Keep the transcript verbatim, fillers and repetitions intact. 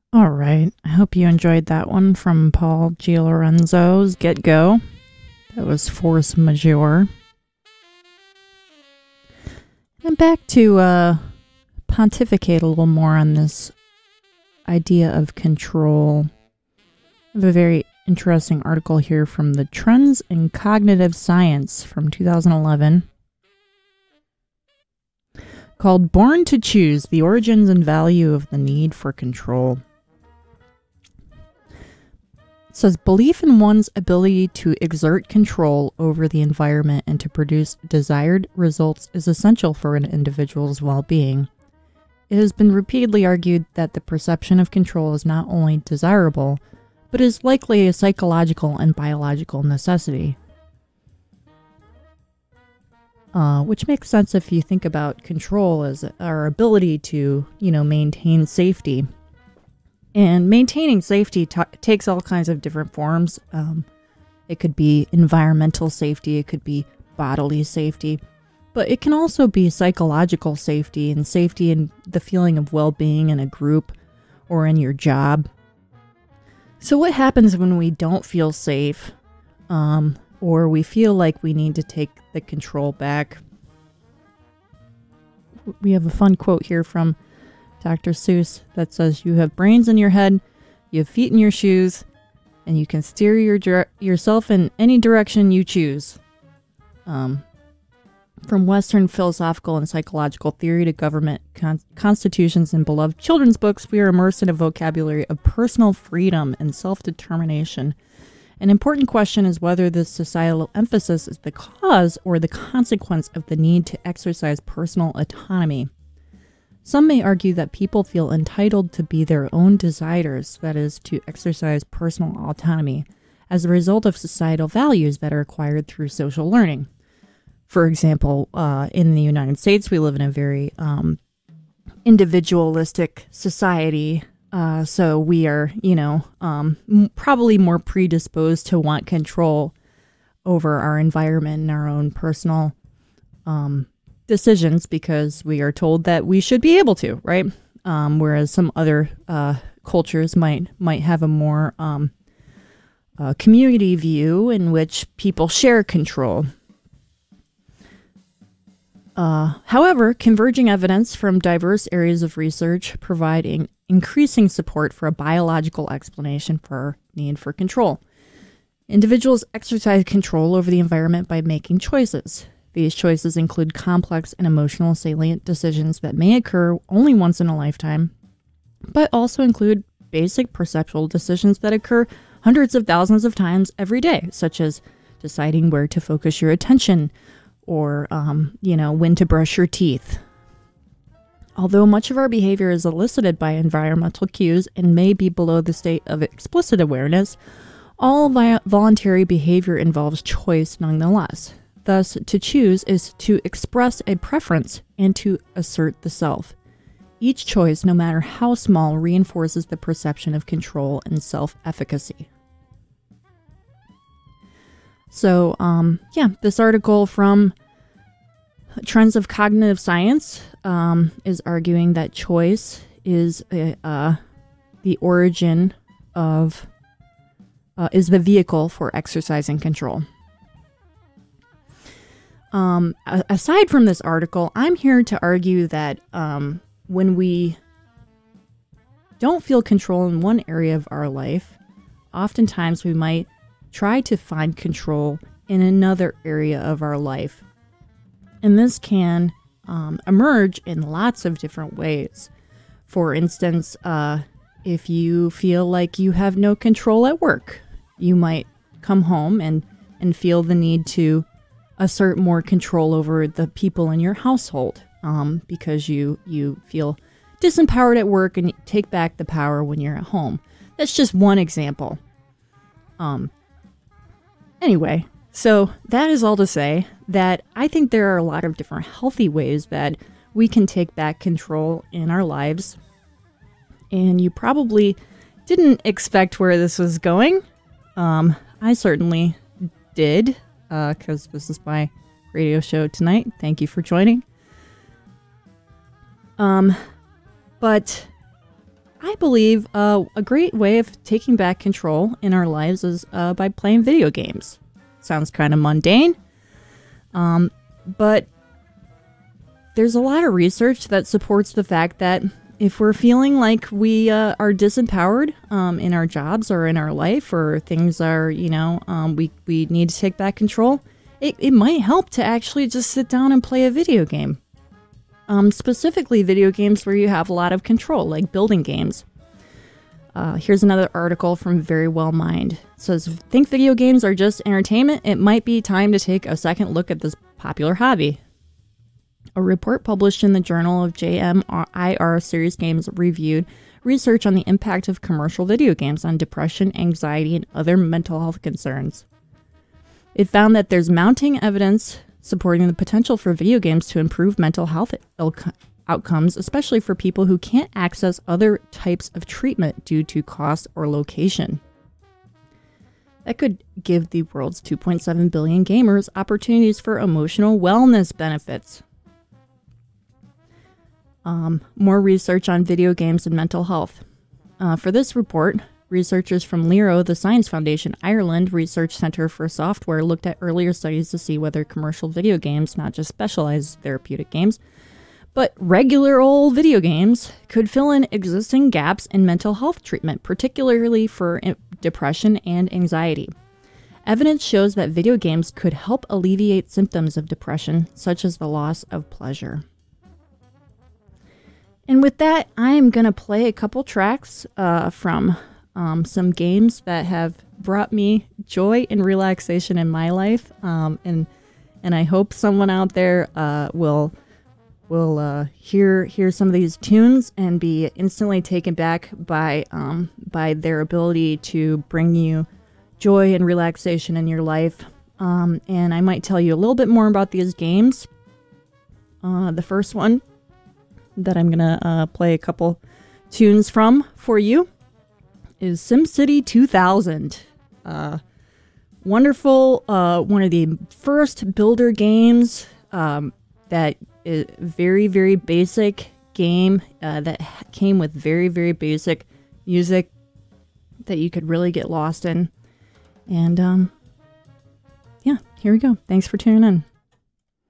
All right. I hope you enjoyed that one from Paul Gialorenzo's Get Go. That was Force Majeure. And back to uh, pontificate a little more on this idea of control. I have a very interesting article here from the Trends in Cognitive Science from two thousand eleven called Born to Choose, The Origins and Value of the Need for Control. It says, belief in one's ability to exert control over the environment and to produce desired results is essential for an individual's well-being. It has been repeatedly argued that the perception of control is not only desirable, but is likely a psychological and biological necessity. Uh, which makes sense if you think about control as our ability to, you know, maintain safety. And maintaining safety t- takes all kinds of different forms. Um, it could be environmental safety, it could be bodily safety, but it can also be psychological safety and safety in the feeling of well-being in a group or in your job. So what happens when we don't feel safe, um, or we feel like we need to take the control back? We have a fun quote here from Doctor Seuss that says, you have brains in your head, you have feet in your shoes, and you can steer your dire- yourself in any direction you choose. Um, from Western philosophical and psychological theory to government con- constitutions and beloved children's books, we are immersed in a vocabulary of personal freedom and self-determination. An important question is whether this societal emphasis is the cause or the consequence of the need to exercise personal autonomy. Some may argue that people feel entitled to be their own deciders, that is, to exercise personal autonomy, as a result of societal values that are acquired through social learning. For example, uh, in the United States, we live in a very um, individualistic society, uh, so we are, you know, um, m- probably more predisposed to want control over our environment and our own personal um decisions because we are told that we should be able to, right? Um, whereas some other uh, cultures might might have a more um, uh, community view in which people share control. Uh, however, converging evidence from diverse areas of research providing increasing support for a biological explanation for our need for control. Individuals exercise control over the environment by making choices. These choices include complex and emotional salient decisions that may occur only once in a lifetime, but also include basic perceptual decisions that occur hundreds of thousands of times every day, such as deciding where to focus your attention or, um, you know, when to brush your teeth. Although much of our behavior is elicited by environmental cues and may be below the state of explicit awareness, all vi- voluntary behavior involves choice nonetheless. Thus, to choose is to express a preference and to assert the self. Each choice, no matter how small, reinforces the perception of control and self-efficacy. So, um, yeah, this article from Trends of Cognitive Science um, is arguing that choice is a, uh, the origin of, uh, is the vehicle for exercising control. Um, aside from this article, I'm here to argue that um, when we don't feel control in one area of our life, oftentimes we might try to find control in another area of our life. And this can um, emerge in lots of different ways. For instance, uh, if you feel like you have no control at work, you might come home and, and feel the need to assert more control over the people in your household um, because you, you feel disempowered at work and take back the power when you're at home. That's just one example. Um. Anyway, so that is all to say that I think there are a lot of different healthy ways that we can take back control in our lives. And you probably didn't expect where this was going. Um, I certainly did. Because uh, this is my radio show tonight. Thank you for joining. Um, but I believe uh, a great way of taking back control in our lives is uh, by playing video games. Sounds kind of mundane, um, but there's a lot of research that supports the fact that if we're feeling like we uh, are disempowered um, in our jobs or in our life, or things are, you know, um, we, we need to take back control, it, it might help to actually just sit down and play a video game. Um, specifically video games where you have a lot of control, like building games. Uh, here's another article from Very Well Mind. It says, think video games are just entertainment? It might be time to take a second look at this popular hobby. A report published in the Journal of J M I R Serious Games reviewed research on the impact of commercial video games on depression, anxiety, and other mental health concerns. It found that there's mounting evidence supporting the potential for video games to improve mental health outcomes, especially for people who can't access other types of treatment due to cost or location. That could give the world's two point seven billion gamers opportunities for emotional wellness benefits. Um, more research on video games and mental health. Uh, for this report, researchers from Lero, the Science Foundation Ireland Research Centre for Software, looked at earlier studies to see whether commercial video games, not just specialized therapeutic games, but regular old video games, could fill in existing gaps in mental health treatment, particularly for depression and anxiety. Evidence shows that video games could help alleviate symptoms of depression, such as the loss of pleasure. And with that, I'm going to play a couple tracks uh, from um, some games that have brought me joy and relaxation in my life. Um, and and I hope someone out there uh, will will uh, hear hear some of these tunes and be instantly taken back by um, by their ability to bring you joy and relaxation in your life. Um, and I might tell you a little bit more about these games. Uh, the first one that I'm going to uh, play a couple tunes from for you is SimCity two thousand. Uh, wonderful, uh, one of the first builder games um, that is very, very basic game uh, that came with very, very basic music that you could really get lost in. And um, yeah, here we go. Thanks for tuning in.